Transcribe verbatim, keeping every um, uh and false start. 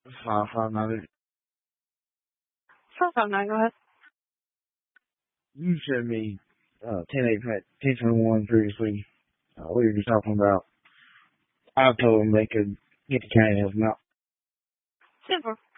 Five five nine. Five five nine. Go ahead. You sent me uh, ten eight ten twenty one previously. Uh, we were just talking about. I told them they could get the county help them out. Super.